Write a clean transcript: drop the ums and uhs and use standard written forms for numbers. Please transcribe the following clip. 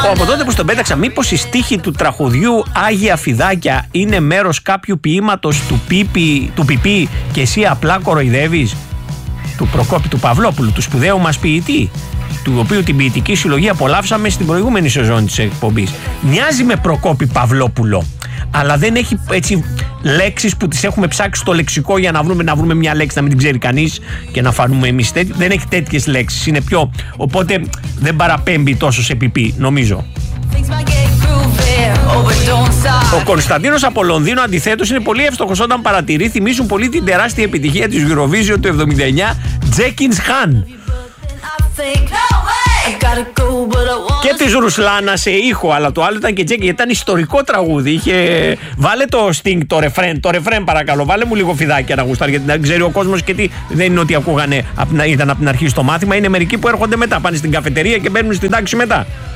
Από τότε που στον πέταξα, μήπως η στίχη του τραγουδιού Άγια Φιδάκια είναι μέρος κάποιου ποίηματος του Πιπί και εσύ απλά κοροϊδεύεις? Του Προκόπη του Παυλόπουλου, του σπουδαίου μας ποιητή, του οποίου την ποιητική συλλογή απολαύσαμε στην προηγούμενη σεζόν της εκπομπής. Μοιάζει με Προκόπη Παυλόπουλο, αλλά δεν έχει έτσι λέξεις που τις έχουμε ψάξει στο λεξικό για να βρούμε μια λέξη να μην την ξέρει κανείς και να φανούμε εμείς. Δεν έχει τέτοιες λέξεις, είναι πιο, οπότε δεν παραπέμπει τόσο σε πιπί, νομίζω. Ο Κωνσταντίνος από Λονδίνο αντιθέτως είναι πολύ εύστοχος όταν παρατηρεί, θυμίζουν πολύ την τεράστια επιτυχία της Eurovision του 79, Jenkins Khan. Και της Ρουσλάνα σε ήχο, αλλά το άλλο ήταν και Τζέκι, γιατί ήταν ιστορικό τραγούδι. Είχε... Βάλε το Sting, το ρεφρέν παρακαλώ. Βάλε μου λίγο φιδάκια να γουστάρει, γιατί δεν ξέρει ο κόσμος και τι. Δεν είναι ότι ακούγανε, ήταν από την αρχή στο μάθημα. Είναι μερικοί που έρχονται μετά, πάνε στην καφετερία και μπαίνουν στην τάξη μετά.